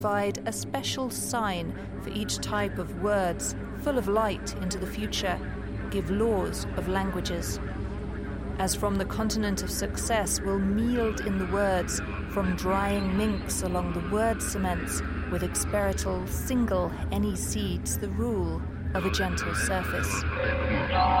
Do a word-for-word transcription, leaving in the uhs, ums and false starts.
provide a special sign for each type of words, full of light into the future, give laws of languages. As from the continent of success will mield in the words, from drying minks along the word cements, with experital single any seeds the rule of a gentle surface.